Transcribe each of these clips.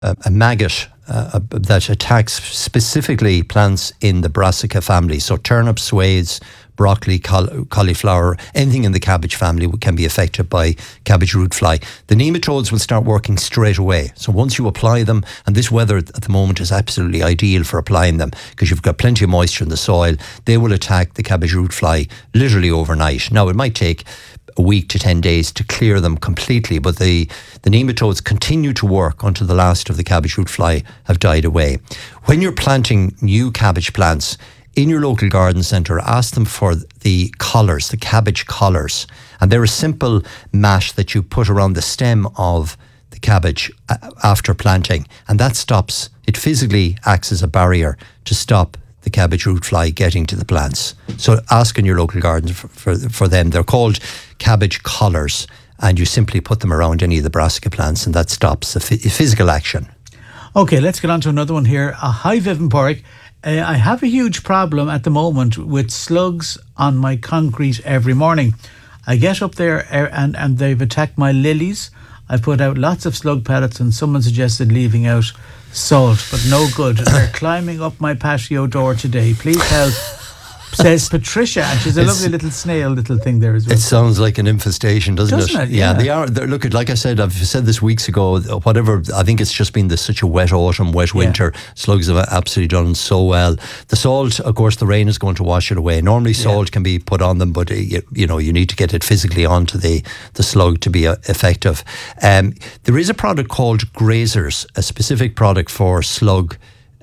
a maggot that attacks specifically plants in the brassica family. So turnips, swades, broccoli, cauliflower, anything in the cabbage family can be affected by cabbage root fly. The nematodes will start working straight away. So once you apply them, and this weather at the moment is absolutely ideal for applying them because you've got plenty of moisture in the soil, they will attack the cabbage root fly literally overnight. Now, it might take a week to 10 days to clear them completely, but the nematodes continue to work until the last of the cabbage root fly have died away. When you're planting new cabbage plants in your local garden centre, ask them for the collars, the cabbage collars, and they're a simple mat that you put around the stem of the cabbage after planting, and that stops, it physically acts as a barrier to stop the cabbage root fly getting to the plants. So ask in your local garden for them. They're called cabbage collars, and you simply put them around any of the brassica plants, and that stops the physical action. Okay, let's get on to another one here. Hi, Viv and Porrick. I have a huge problem at the moment with slugs on my concrete every morning. I get up there and they've attacked my lilies. I put out lots of slug pellets and someone suggested leaving out salt, but no good. They're climbing up my patio door today. Please help, says Patricia, and she's a lovely little snail little thing there as well. It sounds like an infestation, doesn't it? Yeah, they are. Look, like I said, I've said this weeks ago, whatever, I think it's just been such a wet autumn, wet winter. Slugs have absolutely done so well. The salt, of course, the rain is going to wash it away. Normally salt can be put on them, but you need to get it physically onto the slug to be effective. There is a product called Grazers, a specific product for slug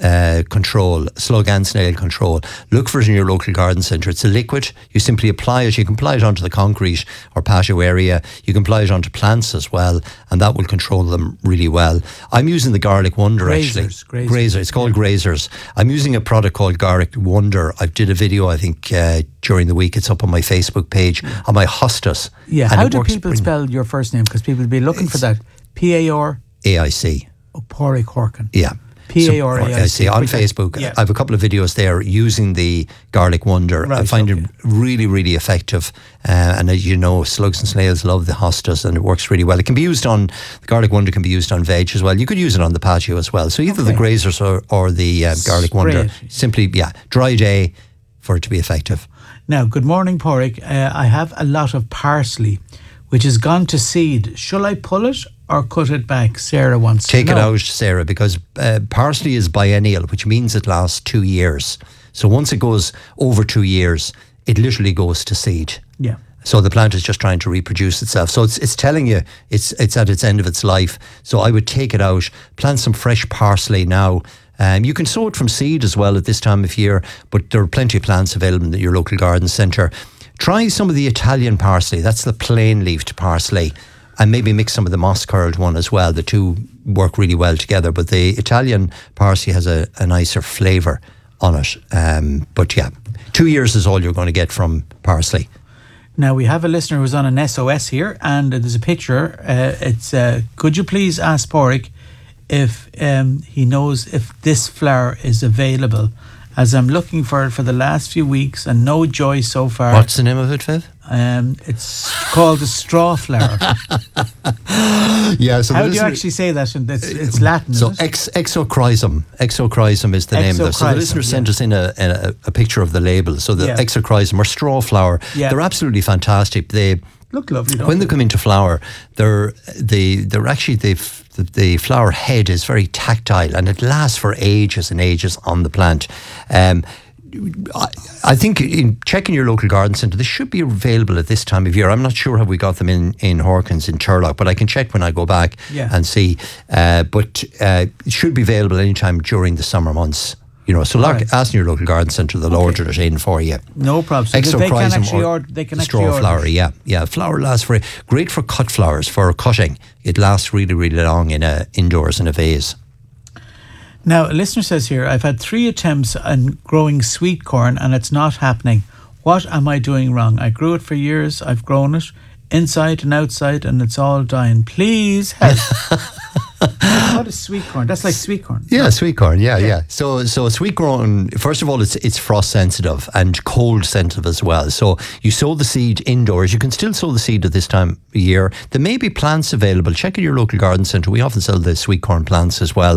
control, slug and snail control. Look for it in your local garden centre. It's a liquid. You simply apply it. You can apply it onto the concrete or patio area. You can apply it onto plants as well, and that will control them really well. I'm using the Garlic Wonder, Grazer. It's called Grazers. I'm using a product called Garlic Wonder. I did a video, I think, during the week. It's up on my Facebook page on my hostas. Yeah. How do people spell your first name? Because people will be looking for that. P-A-R-A-I-C. Oh, Porrick Horkin. Yeah. P-A-R-A-I-C. On Facebook, I have a couple of videos there using the Garlic Wonder. Right, I find it really, really effective. And as you know, slugs and snails love the hostas, and it works really well. It can be used the Garlic Wonder can be used on veg as well. You could use it on the patio as well. So either the Grazers or the Garlic Wonder. Simply, dry day for it to be effective. Now, good morning, Porrick. I have a lot of parsley, which has gone to seed. Shall I pull it or cut it back? Sarah wants to know. Take it out, Sarah, because parsley is biennial, which means it lasts 2 years. So once it goes over 2 years, it literally goes to seed. Yeah. So the plant is just trying to reproduce itself. So it's telling you it's at its end of its life. So I would take it out, plant some fresh parsley now. You can sow it from seed as well at this time of year, but there are plenty of plants available in your local garden centre. Try some of the Italian parsley. That's the plain leafed parsley. And maybe mix some of the moss curled one as well. The two work really well together. But the Italian parsley has a nicer flavour on it. But 2 years is all you're going to get from parsley. Now, we have a listener who's on an SOS here, and there's a picture. It's could you please ask Porrick if he knows if this flower is available, as I'm looking for it for the last few weeks and no joy so far. What's the name of it, Viv? It's called the straw flower. So how do you actually say that? It's Latin. So Exochryzum. Exochryzum is the name of it. So the listener sent us in a picture of the label. So the Exochryzum or straw flower, they're absolutely fantastic. They look lovely. When they come into flower, they're actually the flower head is very tactile and it lasts for ages and ages on the plant. I think in checking your local garden centre, they should be available at this time of year. I'm not sure have we got them in Horkins in Turlock, but I can check when I go back and see. But it should be available anytime during the summer months. So ask your local garden centre, they'll order it in for you. No problem. So they can actually straw flower, flower lasts great for cut flowers, for cutting. It lasts really, really long indoors in a vase. Now, a listener says here, I've had 3 attempts on growing sweet corn and it's not happening. What am I doing wrong? I grew it for years, I've grown it. inside and outside, and it's all dying. Please help. What is sweet corn? That's like sweet corn. Yeah, sweet corn. Yeah. So sweet corn. First of all, it's frost sensitive and cold sensitive as well. So you sow the seed indoors. You can still sow the seed at this time of year. There may be plants available. Check in your local garden centre. We often sell the sweet corn plants as well.